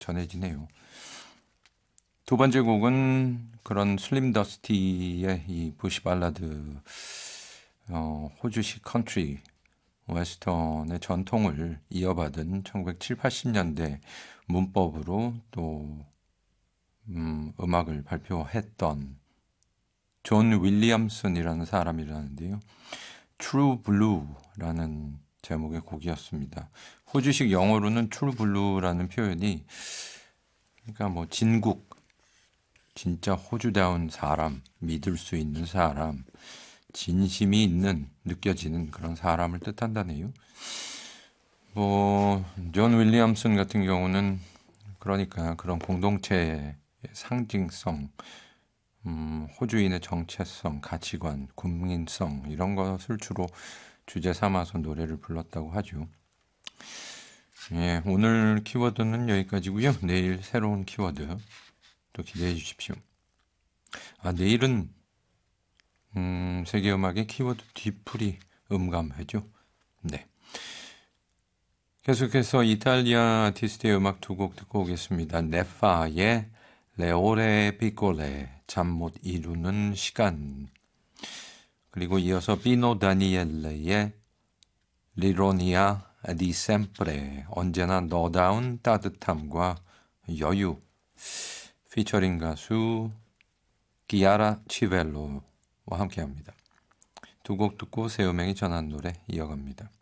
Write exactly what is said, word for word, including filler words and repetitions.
전해지네요. 두 번째 곡은 그런 슬림 더스티의 이 부시 발라드, 어, 호주식 컨트리 웨스턴의 전통을 이어받은 천구백칠십, 팔십 년대 문법으로 또 음, 음악을 발표했던 존 윌리엄슨이라는 사람이라는데요. True Blue라는 제목의 곡이었습니다. 호주식 영어로는 True Blue라는 표현이 그러니까 뭐 진국, 진짜 호주다운 사람, 믿을 수 있는 사람, 진심이 있는, 느껴지는 그런 사람을 뜻한다네요. 뭐, 존 윌리엄슨 같은 경우는 그러니까 그런 공동체의 상징성, 음, 호주인의 정체성, 가치관, 국민성 이런 것을 주로 주제 삼아서 노래를 불렀다고 하죠. 예, 오늘 키워드는 여기까지고요. 내일 새로운 키워드 또 기대해 주십시오. 아, 내일은 음, 세계음악의 키워드 뒤풀이 음감회죠. 네. 계속해서 이탈리아 아티스트의 음악 두 곡 듣고 오겠습니다. 네파의 레오레 피콜레, 잠 못 이루는 시간. 그리고 이어서 비노 다니엘레의 리로니아 디 셈프레, 언제나 너다운 따뜻함과 여유. 피처링 가수 기아라 치벨로와 함께합니다. 두 곡 듣고 새 음악이 전한 노래 이어갑니다.